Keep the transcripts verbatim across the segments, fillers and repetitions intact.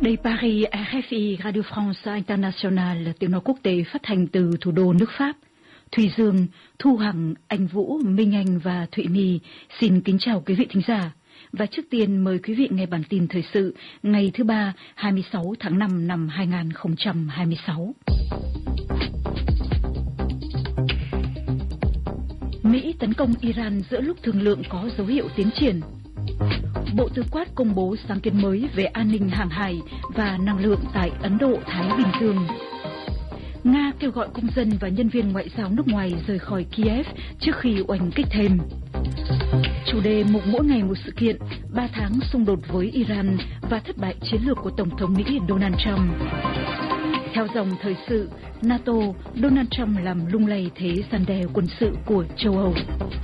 Đây Paris, rờ ép i Radio France International, tiếng nói quốc tế phát hành từ thủ đô nước Pháp. Thùy Dương, Thu Hằng, Anh Vũ, Minh Anh và Thụy My xin kính chào quý vị thính giả. Và trước tiên mời quý vị nghe bản tin thời sự ngày thứ ba, hai mươi sáu tháng năm năm hai nghìn không trăm hai mươi sáu. Mỹ tấn công Iran giữa lúc thương lượng có dấu hiệu tiến triển. Bộ Tư Quát công bố sáng kiến mới về an ninh hàng hải và năng lượng tại Ấn Độ-Thái Bình Dương. Nga kêu gọi công dân và nhân viên ngoại giao nước ngoài rời khỏi Kiev trước khi oanh kích thêm. Chủ đề mục mỗi ngày một sự kiện, ba tháng xung đột với Iran và thất bại chiến lược của Tổng thống Mỹ Donald Trump. Theo dòng thời sự, NATO, Donald Trump làm lung lay thế răn đe quân sự của châu Âu.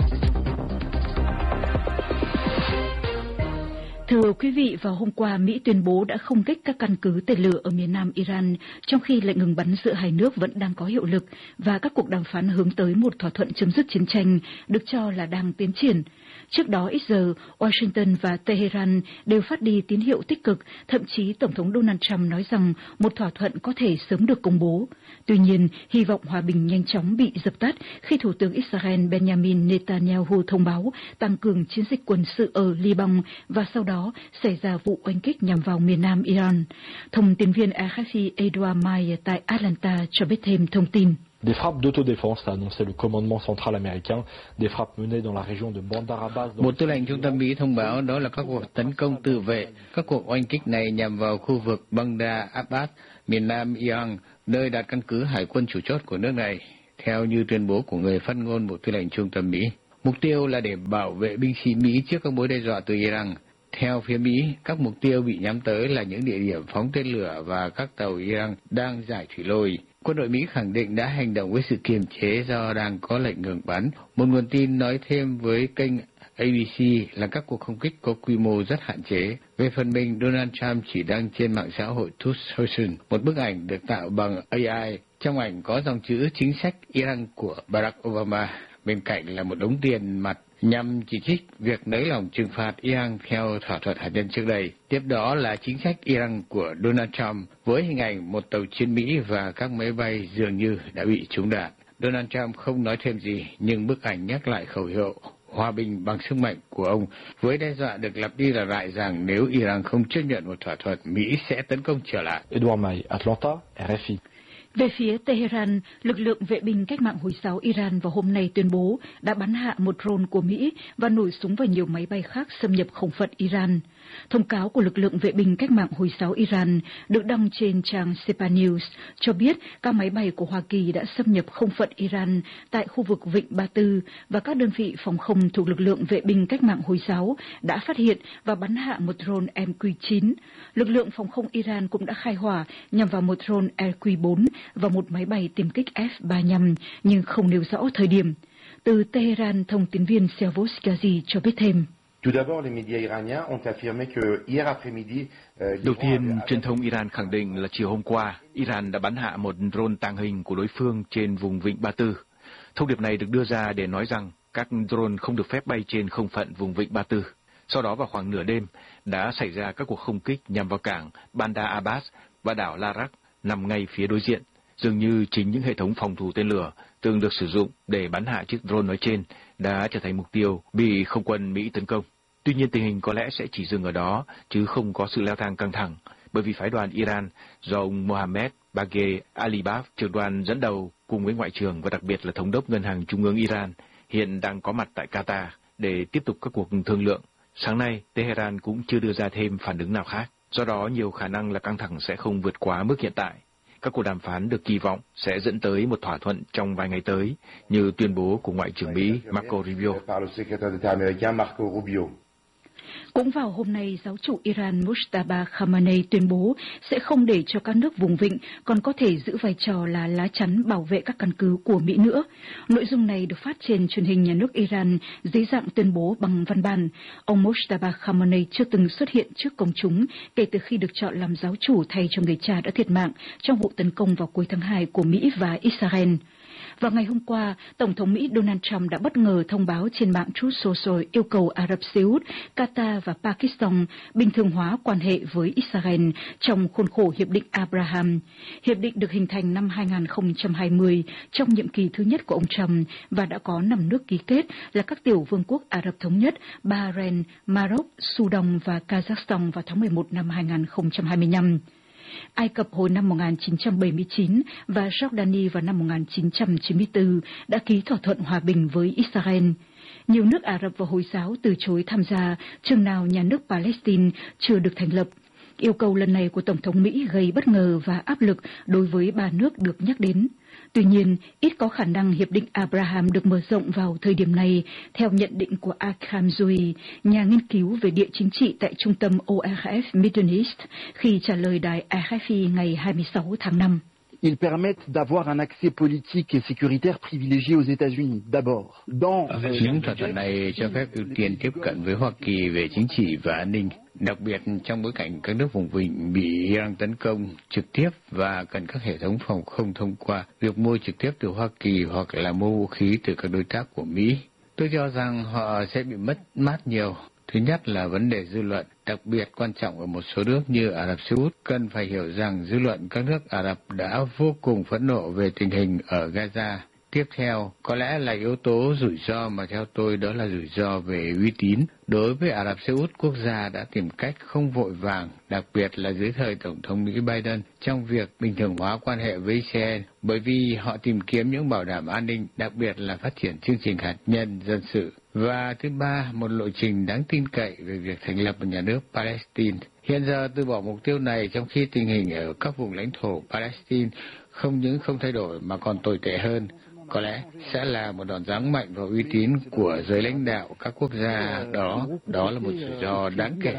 Thưa quý vị, vào hôm qua, Mỹ tuyên bố đã không kích các căn cứ tên lửa ở miền nam Iran, trong khi lệnh ngừng bắn giữa hai nước vẫn đang có hiệu lực và các cuộc đàm phán hướng tới một thỏa thuận chấm dứt chiến tranh được cho là đang tiến triển. Trước đó ít giờ, Washington và Tehran đều phát đi tín hiệu tích cực, thậm chí Tổng thống Donald Trump nói rằng một thỏa thuận có thể sớm được công bố. Tuy nhiên, hy vọng hòa bình nhanh chóng bị dập tắt khi Thủ tướng Israel Benjamin Netanyahu thông báo tăng cường chiến dịch quân sự ở Liban và sau đó xảy ra vụ oanh kích nhằm vào miền nam Iran. Thông tin viên rờ ép i Edouard May tại Atlanta cho biết thêm thông tin. Des frappes d'autodéfense, a annoncé le commandement central américain, des frappes menées dans la région de Bandar Abbas. Bộ Tư lệnh Trung tâm Mỹ thông báo đó là các cuộc tấn công tự vệ. Các cuộc oanh kích này nhằm vào khu vực Bandar Abbas, miền nam Iran, nơi đặt căn cứ hải quân chủ chốt của nước này, theo như tuyên bố của người phát ngôn Bộ Tư lệnh Trung tâm Mỹ. Mục tiêu là để bảo vệ binh sĩ Mỹ trước các mối đe dọa từ Iran. Theo phía Mỹ, các mục tiêu bị nhắm tới là những địa điểm phóng tên lửa và các tàu Iran đang giải thủy lôi. Quân đội Mỹ khẳng định đã hành động với sự kiềm chế do đang có lệnh ngừng bắn. Một nguồn tin nói thêm với kênh a bê xê là các cuộc không kích có quy mô rất hạn chế. Về phần mình, Donald Trump chỉ đăng trên mạng xã hội Truth Social một bức ảnh được tạo bằng a i. Trong ảnh có dòng chữ chính sách Iran của Barack Obama. Bên cạnh là một đống tiền mặt nhằm chỉ trích việc nới lỏng trừng phạt Iran theo thỏa thuận hạt nhân trước đây. Tiếp đó là chính sách Iran của Donald Trump với hình ảnh một tàu chiến Mỹ và các máy bay dường như đã bị trúng đạn. Donald Trump không nói thêm gì, nhưng bức ảnh nhắc lại khẩu hiệu hòa bình bằng sức mạnh của ông, với đe dọa được lặp đi lặp lại rằng nếu Iran không chấp nhận một thỏa thuận, Mỹ sẽ tấn công trở lại. Edouard May, Atlanta, rờ ép i. Về phía Tehran, lực lượng vệ binh cách mạng Hồi giáo Iran vào hôm nay tuyên bố đã bắn hạ một drone của Mỹ và nổ súng vào nhiều máy bay khác xâm nhập không phận Iran. Thông cáo của lực lượng vệ binh cách mạng Hồi giáo Iran được đăng trên trang Sepa News cho biết các máy bay của Hoa Kỳ đã xâm nhập không phận Iran tại khu vực Vịnh Ba Tư và các đơn vị phòng không thuộc lực lượng vệ binh cách mạng Hồi giáo đã phát hiện và bắn hạ một drone em quy chín. Lực lượng phòng không Iran cũng đã khai hỏa nhằm vào một drone e quy bốn và một máy bay tiêm kích F ba mươi lăm nhưng không nêu rõ thời điểm. Từ Tehran, thông tín viên Servos Gazi cho biết thêm. Đầu tiên, truyền thông Iran khẳng định là chiều hôm qua, Iran đã bắn hạ một drone tàng hình của đối phương trên vùng Vịnh Ba Tư. Thông điệp này được đưa ra để nói rằng các drone không được phép bay trên không phận vùng Vịnh Ba Tư. Sau đó vào khoảng nửa đêm, đã xảy ra các cuộc không kích nhằm vào cảng Bandar Abbas và đảo Larak nằm ngay phía đối diện. Dường như chính những hệ thống phòng thủ tên lửa từng được sử dụng để bắn hạ chiếc drone nói trên đã trở thành mục tiêu bị không quân Mỹ tấn công. Tuy nhiên tình hình có lẽ sẽ chỉ dừng ở đó, chứ không có sự leo thang căng thẳng, bởi vì phái đoàn Iran do ông Mohammad Bagher Alibaf, trưởng đoàn dẫn đầu cùng với Ngoại trưởng và đặc biệt là Thống đốc Ngân hàng Trung ương Iran, hiện đang có mặt tại Qatar để tiếp tục các cuộc thương lượng. Sáng nay, Tehran cũng chưa đưa ra thêm phản ứng nào khác, do đó nhiều khả năng là căng thẳng sẽ không vượt quá mức hiện tại. Các cuộc đàm phán được kỳ vọng sẽ dẫn tới một thỏa thuận trong vài ngày tới, như tuyên bố của Ngoại trưởng Mỹ Marco Rubio. Cũng vào hôm nay, giáo chủ Iran Mojtaba Khamenei tuyên bố sẽ không để cho các nước vùng vịnh còn có thể giữ vai trò là lá chắn bảo vệ các căn cứ của Mỹ nữa. Nội dung này được phát trên truyền hình nhà nước Iran dưới dạng tuyên bố bằng văn bản. Ông Mojtaba Khamenei chưa từng xuất hiện trước công chúng kể từ khi được chọn làm giáo chủ thay cho người cha đã thiệt mạng trong vụ tấn công vào cuối tháng hai của Mỹ và Israel. Vào ngày hôm qua, Tổng thống Mỹ Donald Trump đã bất ngờ thông báo trên mạng Truth Social yêu cầu Ả Rập Xê Út, Qatar và Pakistan bình thường hóa quan hệ với Israel trong khuôn khổ Hiệp định Abraham. Hiệp định được hình thành năm hai nghìn không trăm hai mươi trong nhiệm kỳ thứ nhất của ông Trump và đã có năm nước ký kết là các tiểu vương quốc Ả Rập Thống Nhất, Bahrain, Maroc, Sudan và Kazakhstan vào tháng mười một năm hai nghìn không trăm hai mươi lăm. Ai Cập hồi năm một nghìn chín trăm bảy mươi chín và Jordani vào năm một nghìn chín trăm chín mươi tư đã ký thỏa thuận hòa bình với Israel. Nhiều nước Ả Rập và Hồi giáo từ chối tham gia chừng nào nhà nước Palestine chưa được thành lập. Yêu cầu lần này của Tổng thống Mỹ gây bất ngờ và áp lực đối với ba nước được nhắc đến. Tuy nhiên, ít có khả năng Hiệp định Abraham được mở rộng vào thời điểm này, theo nhận định của Akram Zoui, nhà nghiên cứu về địa chính trị tại trung tâm O R F Middle East, khi trả lời đài A F P ngày hai mươi sáu tháng năm. Ils permettent d'avoir un accès politique et sécuritaire privilégié aux États-Unis. D'abord, dans những thỏa thuận này cho phép ưu tiên tiếp cận với Hoa Kỳ về chính trị và an ninh, đặc biệt trong bối cảnh các nước vùng vịnh bị Iran tấn công trực tiếp và cần các hệ thống phòng không thông qua việc mua trực tiếp từ Hoa Kỳ hoặc là mua vũ khí từ các đối tác của Mỹ. Tôi cho rằng họ sẽ bị mất mát nhiều. Thứ nhất là vấn đề dư luận, đặc biệt quan trọng ở một số nước như Ả Rập Xê Út. Cần phải hiểu rằng dư luận các nước Ả Rập đã vô cùng phẫn nộ về tình hình ở Gaza. Tiếp theo, có lẽ là yếu tố rủi ro mà theo tôi đó là rủi ro về uy tín. Đối với Ả Rập Xê Út, quốc gia đã tìm cách không vội vàng, đặc biệt là dưới thời Tổng thống Mỹ Biden, trong việc bình thường hóa quan hệ với Israel, bởi vì họ tìm kiếm những bảo đảm an ninh, đặc biệt là phát triển chương trình hạt nhân dân sự. Và thứ ba, một lộ trình đáng tin cậy về việc thành lập một nhà nước Palestine. Hiện giờ từ bỏ mục tiêu này trong khi tình hình ở các vùng lãnh thổ Palestine không những không thay đổi mà còn tồi tệ hơn, có lẽ sẽ là một đòn giáng mạnh vào uy tín của giới lãnh đạo các quốc gia đó. Đó là một rủi ro đáng kể.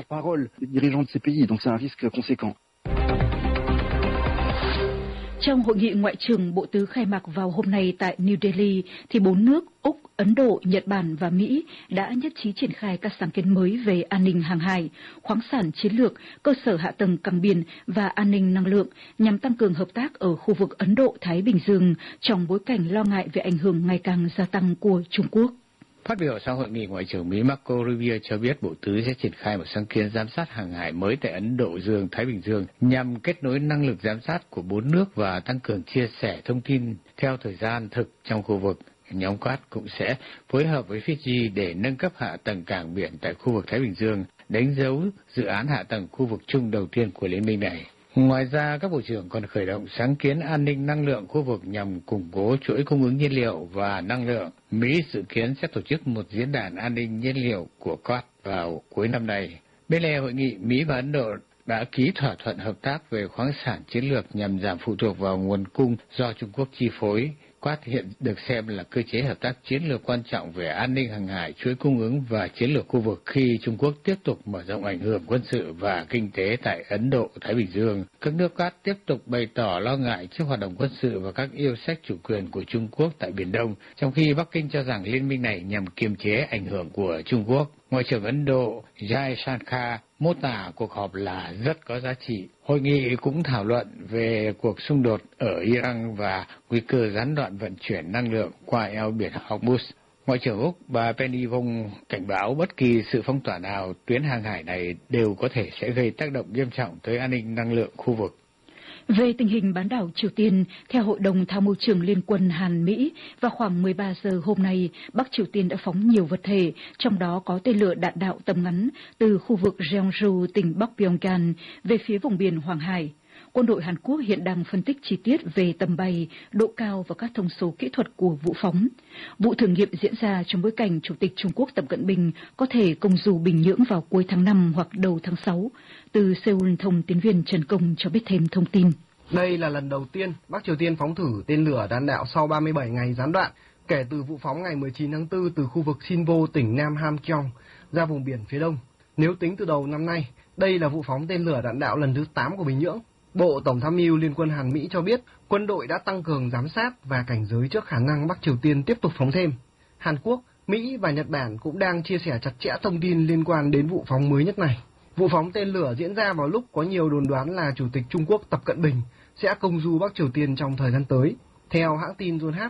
Trong hội nghị ngoại trưởng bộ tứ khai mạc vào hôm nay tại New Delhi, thì bốn nước Úc, Ấn Độ, Nhật Bản và Mỹ đã nhất trí triển khai các sáng kiến mới về an ninh hàng hải, khoáng sản chiến lược, cơ sở hạ tầng cảng biển và an ninh năng lượng nhằm tăng cường hợp tác ở khu vực Ấn Độ-Thái Bình Dương trong bối cảnh lo ngại về ảnh hưởng ngày càng gia tăng của Trung Quốc. Phát biểu sau hội nghị, Ngoại trưởng Mỹ Marco Rubio cho biết Bộ Tứ sẽ triển khai một sáng kiến giám sát hàng hải mới tại Ấn Độ Dương, Thái Bình Dương nhằm kết nối năng lực giám sát của bốn nước và tăng cường chia sẻ thông tin theo thời gian thực trong khu vực. Nhóm Quad cũng sẽ phối hợp với Fiji để nâng cấp hạ tầng cảng biển tại khu vực Thái Bình Dương, đánh dấu dự án hạ tầng khu vực chung đầu tiên của liên minh này. Ngoài ra, các bộ trưởng còn khởi động sáng kiến an ninh năng lượng khu vực nhằm củng cố chuỗi cung ứng nhiên liệu và năng lượng. Mỹ dự kiến sẽ tổ chức một diễn đàn an ninh nhiên liệu của Quad vào cuối năm nay. Bên lề hội nghị, Mỹ và Ấn Độ đã ký thỏa thuận hợp tác về khoáng sản chiến lược nhằm giảm phụ thuộc vào nguồn cung do Trung Quốc chi phối. Quad hiện được xem là cơ chế hợp tác chiến lược quan trọng về an ninh hàng hải, chuỗi cung ứng và chiến lược khu vực khi Trung Quốc tiếp tục mở rộng ảnh hưởng quân sự và kinh tế tại Ấn Độ, Thái Bình Dương. Các nước Quad tiếp tục bày tỏ lo ngại trước hoạt động quân sự và các yêu sách chủ quyền của Trung Quốc tại Biển Đông, trong khi Bắc Kinh cho rằng liên minh này nhằm kiềm chế ảnh hưởng của Trung Quốc. Ngoại trưởng Ấn Độ Jai Shankar mô tả cuộc họp là rất có giá trị. Hội nghị cũng thảo luận về cuộc xung đột ở Iran và nguy cơ gián đoạn vận chuyển năng lượng qua eo biển Hormuz. Ngoại trưởng Úc bà Penny Wong cảnh báo bất kỳ sự phong tỏa nào tuyến hàng hải này đều có thể sẽ gây tác động nghiêm trọng tới an ninh năng lượng khu vực. Về tình hình bán đảo Triều Tiên, theo Hội đồng Tham mưu trưởng Liên quân Hàn-Mỹ, vào khoảng mười ba giờ hôm nay, Bắc Triều Tiên đã phóng nhiều vật thể, trong đó có tên lửa đạn đạo tầm ngắn từ khu vực Jeonju, tỉnh Bắc Pyongyang, về phía vùng biển Hoàng Hải. Quân đội Hàn Quốc hiện đang phân tích chi tiết về tầm bay, độ cao và các thông số kỹ thuật của vụ phóng. Vụ thử nghiệm diễn ra trong bối cảnh Chủ tịch Trung Quốc Tập Cận Bình có thể công du Bình Nhưỡng vào cuối tháng năm hoặc đầu tháng sáu. Từ Seoul, thông tín viên Trần Công cho biết thêm thông tin. Đây là lần đầu tiên Bắc Triều Tiên phóng thử tên lửa đạn đạo sau ba mươi bảy ngày gián đoạn, kể từ vụ phóng ngày mười chín tháng tư từ khu vực Sinpo, tỉnh Nam Hamgyong, ra vùng biển phía đông. Nếu tính từ đầu năm nay, đây là vụ phóng tên lửa đạn đạo lần thứ tám của Bình Nhưỡng. Bộ Tổng tham mưu Liên quân Hàn Mỹ cho biết quân đội đã tăng cường giám sát và cảnh giới trước khả năng Bắc Triều Tiên tiếp tục phóng thêm. Hàn Quốc, Mỹ và Nhật Bản cũng đang chia sẻ chặt chẽ thông tin liên quan đến vụ phóng mới nhất này. Vụ phóng tên lửa diễn ra vào lúc có nhiều đồn đoán là Chủ tịch Trung Quốc Tập Cận Bình sẽ công du Bắc Triều Tiên trong thời gian tới. Theo hãng tin Yonhap,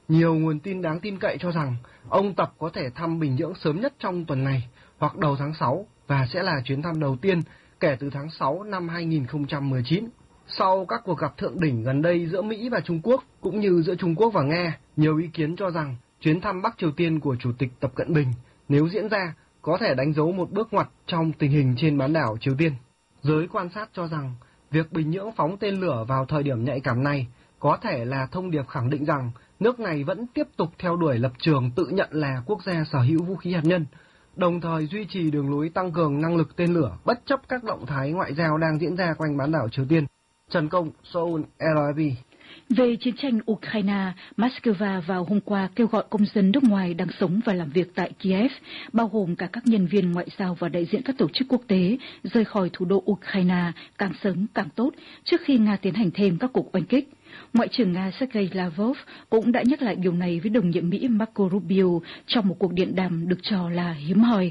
Nhiều nguồn tin đáng tin cậy cho rằng ông Tập có thể thăm Bình Nhưỡng sớm nhất trong tuần này hoặc đầu tháng sáu và sẽ là chuyến thăm đầu tiên kể từ tháng sáu năm hai nghìn không trăm mười chín. Sau các cuộc gặp thượng đỉnh gần đây giữa Mỹ và Trung Quốc cũng như giữa Trung Quốc và Nga, nhiều ý kiến cho rằng chuyến thăm Bắc Triều Tiên của Chủ tịch Tập Cận Bình nếu diễn ra có thể đánh dấu một bước ngoặt trong tình hình trên bán đảo Triều Tiên. Giới quan sát cho rằng việc Bình Nhưỡng phóng tên lửa vào thời điểm nhạy cảm này có thể là thông điệp khẳng định rằng nước này vẫn tiếp tục theo đuổi lập trường tự nhận là quốc gia sở hữu vũ khí hạt nhân, đồng thời duy trì đường lối tăng cường năng lực tên lửa bất chấp các động thái ngoại giao đang diễn ra quanh bán đảo Triều Tiên. Trần Công, Seoul, rờ i vê. Về chiến tranh Ukraine, Moscow vào hôm qua kêu gọi công dân nước ngoài đang sống và làm việc tại Kiev, bao gồm cả các nhân viên ngoại giao và đại diện các tổ chức quốc tế, rời khỏi thủ đô Ukraine càng sớm càng tốt trước khi Nga tiến hành thêm các cuộc oanh kích. Ngoại trưởng Nga Sergei Lavrov cũng đã nhắc lại điều này với đồng nhiệm Mỹ Marco Rubio trong một cuộc điện đàm được cho là hiếm hoi.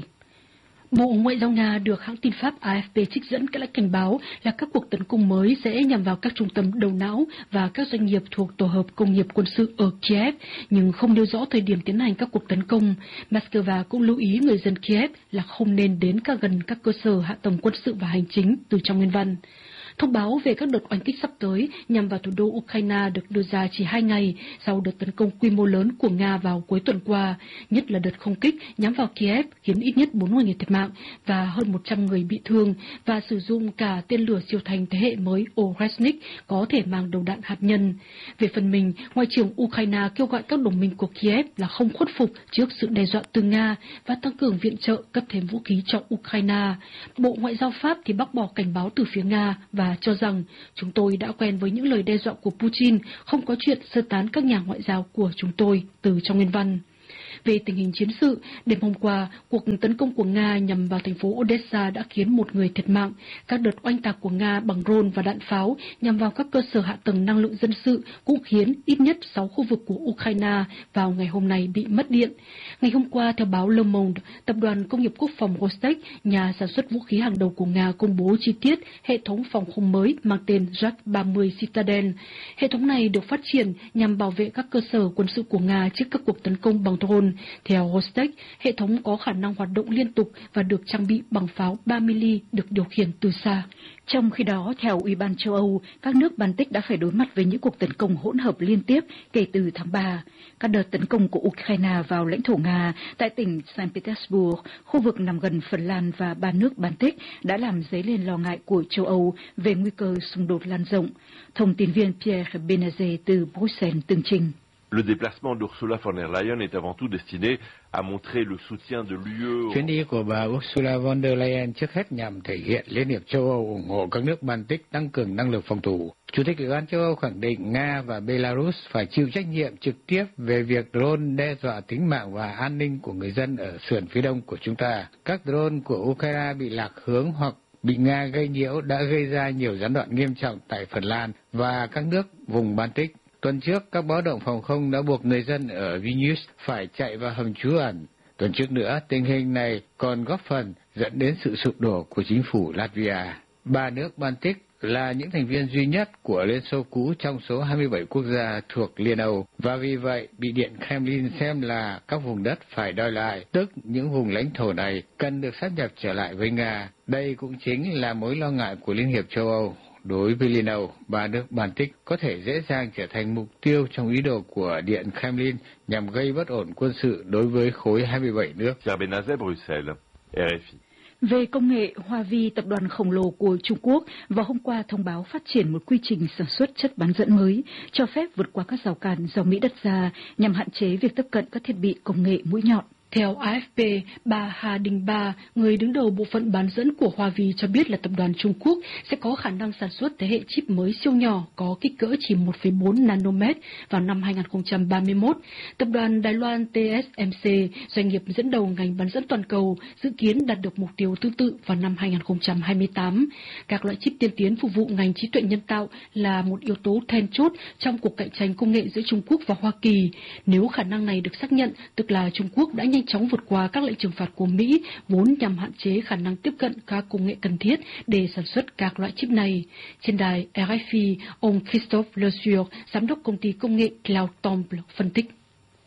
Bộ Ngoại giao Nga được hãng tin Pháp a ép pê trích dẫn các cảnh báo là các cuộc tấn công mới sẽ nhằm vào các trung tâm đầu não và các doanh nghiệp thuộc tổ hợp công nghiệp quân sự ở Kiev, nhưng không nêu rõ thời điểm tiến hành các cuộc tấn công. Moscow cũng lưu ý người dân Kiev là không nên đến các gần các cơ sở hạ tầng quân sự và hành chính từ trong nguyên văn. Thông báo về các đợt oanh kích sắp tới nhằm vào thủ đô Ukraine được đưa ra chỉ hai ngày sau đợt tấn công quy mô lớn của Nga vào cuối tuần qua, nhất là đợt không kích nhắm vào Kiev khiến ít nhất bốn mươi người thiệt mạng và hơn một trăm người bị thương, và sử dụng cả tên lửa siêu thanh thế hệ mới Oresnik có thể mang đầu đạn hạt nhân. Về phần mình, Ngoại trưởng Ukraine kêu gọi các đồng minh của Kiev là không khuất phục trước sự đe dọa từ Nga và tăng cường viện trợ cấp thêm vũ khí cho Ukraine. Bộ Ngoại giao Pháp thì bác bỏ cảnh báo từ phía Nga và cho rằng chúng tôi đã quen với những lời đe dọa của Putin, không có chuyện sơ tán các nhà ngoại giao của chúng tôi từ trong nguyên văn. Về tình hình chiến sự, đêm hôm qua, cuộc tấn công của Nga nhằm vào thành phố Odessa đã khiến một người thiệt mạng. Các đợt oanh tạc của Nga bằng drone và đạn pháo nhằm vào các cơ sở hạ tầng năng lượng dân sự cũng khiến ít nhất sáu khu vực của Ukraine vào ngày hôm nay bị mất điện. Ngày hôm qua, theo báo Le Monde, Tập đoàn Công nghiệp Quốc phòng Rostec, nhà sản xuất vũ khí hàng đầu của Nga, công bố chi tiết hệ thống phòng không mới mang tên J ba mươi Citadel. Hệ thống này được phát triển nhằm bảo vệ các cơ sở quân sự của Nga trước các cuộc tấn công bằng drone. Theo Rostec, hệ thống có khả năng hoạt động liên tục và được trang bị bằng pháo ba mi-li được điều khiển từ xa. Trong khi đó, theo Ủy ban châu Âu, các nước Baltic đã phải đối mặt với những cuộc tấn công hỗn hợp liên tiếp kể từ tháng ba. Các đợt tấn công của Ukraine vào lãnh thổ Nga tại tỉnh Saint Petersburg, khu vực nằm gần Phần Lan và ba nước Baltic đã làm dấy lên lo ngại của châu Âu về nguy cơ xung đột lan rộng. Thông tin viên Pierre Benazet từ Bruxelles tường trình. Le déplacement d'Ursula von der Leyen est avant tout destiné à montrer le soutien de l'U E. Chuyến đi của bà Ursula von der Leyen trước hết nhằm thể hiện Liên hiệp châu Âu ủng hộ các nước Baltic tăng cường năng lực phòng thủ. Chủ tịch Ủy ban châu Âu khẳng định Nga và Belarus phải chịu trách nhiệm trực tiếp về việc drone đe dọa tính mạng và an ninh của người dân ở sườn phía đông của chúng ta. Các drone của Ukraine bị lạc hướng hoặc bị Nga gây nhiễu đã gây ra nhiều gián đoạn nghiêm trọng tại Phần Lan và các nước vùng Baltic. Tuần trước, các báo động phòng không đã buộc người dân ở Vilnius phải chạy vào hầm trú ẩn. Tuần trước nữa, tình hình này còn góp phần dẫn đến sự sụp đổ của chính phủ Latvia. Ba nước Baltic là những thành viên duy nhất của Liên Xô cũ trong số hai mươi bảy quốc gia thuộc Liên Âu, và vì vậy bị Điện Kremlin xem là các vùng đất phải đòi lại, tức những vùng lãnh thổ này cần được sáp nhập trở lại với Nga. Đây cũng chính là mối lo ngại của Liên hiệp châu Âu. Đối với Liên Âu, ba nước Baltic có thể dễ dàng trở thành mục tiêu trong ý đồ của Điện Kremlin nhằm gây bất ổn quân sự đối với khối hai mươi bảy nước. Pierre Benazet, Bruxelles, rờ ép i. Về công nghệ, Huawei, tập đoàn khổng lồ của Trung Quốc, vào hôm qua thông báo phát triển một quy trình sản xuất chất bán dẫn mới, cho phép vượt qua các rào cản do Mỹ đặt ra nhằm hạn chế việc tiếp cận các thiết bị công nghệ mũi nhọn. Theo a ép pê, bà Hà Đình Ba, người đứng đầu bộ phận bán dẫn của Huawei cho biết là tập đoàn Trung Quốc sẽ có khả năng sản xuất thế hệ chip mới siêu nhỏ có kích cỡ chỉ một phẩy bốn nanomet vào năm hai nghìn không trăm ba mươi mốt. Tập đoàn Đài Loan tê ét em xê, doanh nghiệp dẫn đầu ngành bán dẫn toàn cầu, dự kiến đạt được mục tiêu tương tự vào năm hai nghìn không trăm hai mươi tám. Các loại chip tiên tiến phục vụ ngành trí tuệ nhân tạo là một yếu tố then chốt trong cuộc cạnh tranh công nghệ giữa Trung Quốc và Hoa Kỳ. Nếu khả năng này được xác nhận, tức là Trung Quốc đã nhanh chóng vượt qua các lệnh trừng phạt của Mỹ vốn nhằm hạn chế khả năng tiếp cận các công nghệ cần thiết để sản xuất các loại chip này. Trên đài rờ ép i, ông Christophe Le Sueur, giám đốc công ty công nghệ Cloud Temple, phân tích.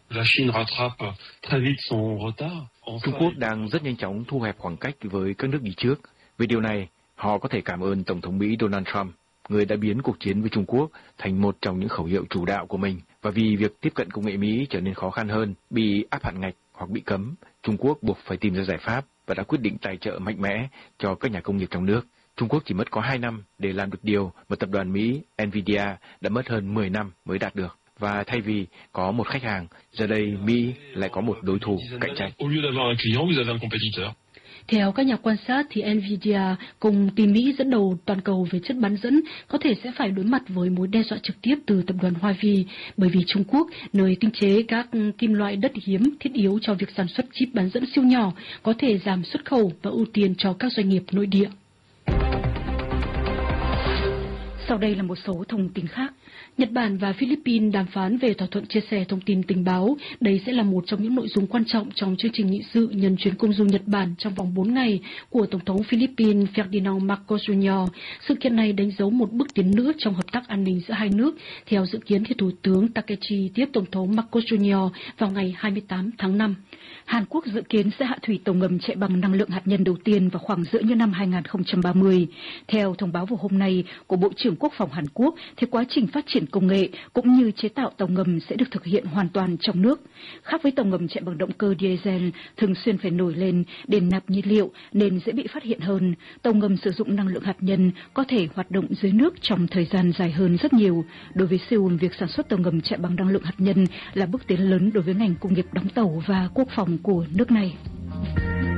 Trung Quốc đang rất nhanh chóng thu hẹp khoảng cách với các nước đi trước. Vì điều này, họ có thể cảm ơn Tổng thống Mỹ Donald Trump, người đã biến cuộc chiến với Trung Quốc thành một trong những khẩu hiệu chủ đạo của mình. Và vì việc tiếp cận công nghệ Mỹ trở nên khó khăn hơn, bị áp hạn ngạch hoặc bị cấm, Trung Quốc buộc phải tìm ra giải pháp và đã quyết định tài trợ mạnh mẽ cho các nhà công nghiệp trong nước. Trung Quốc chỉ mất có hai năm để làm được điều mà tập đoàn Mỹ Nvidia đã mất hơn mười năm mới đạt được. Và thay vì có một khách hàng, giờ đây Mỹ lại có một đối thủ cạnh tranh. Theo các nhà quan sát thì Nvidia cùng team Mỹ dẫn đầu toàn cầu về chất bán dẫn có thể sẽ phải đối mặt với mối đe dọa trực tiếp từ tập đoàn Huawei, bởi vì Trung Quốc, nơi tinh chế các kim loại đất hiếm thiết yếu cho việc sản xuất chip bán dẫn siêu nhỏ, có thể giảm xuất khẩu và ưu tiên cho các doanh nghiệp nội địa. Sau đây là một số thông tin khác. Nhật Bản và Philippines đàm phán về thỏa thuận chia sẻ thông tin tình báo. Đây sẽ là một trong những nội dung quan trọng trong chương trình nghị sự nhân chuyến công du Nhật Bản trong vòng bốn ngày của Tổng thống Philippines Ferdinand Marcos Junior Sự kiện này đánh dấu một bước tiến nữa trong hợp tác an ninh giữa hai nước. Theo dự kiến thì Thủ tướng Takeshi tiếp Tổng thống Marcos Junior vào ngày hai mươi tám tháng năm. Hàn Quốc dự kiến sẽ hạ thủy tàu ngầm chạy bằng năng lượng hạt nhân đầu tiên vào khoảng giữa những năm hai nghìn không trăm ba mươi. Theo thông báo vào hôm nay của Bộ trưởng Quốc phòng Hàn Quốc, thì quá trình phát triển công nghệ cũng như chế tạo tàu ngầm sẽ được thực hiện hoàn toàn trong nước. Khác với tàu ngầm chạy bằng động cơ diesel thường xuyên phải nổi lên để nạp nhiên liệu nên dễ bị phát hiện hơn, tàu ngầm sử dụng năng lượng hạt nhân có thể hoạt động dưới nước trong thời gian dài hơn rất nhiều. Đối với Seoul, việc sản xuất tàu ngầm chạy bằng năng lượng hạt nhân là bước tiến lớn đối với ngành công nghiệp đóng tàu và quốc phòng của nước này.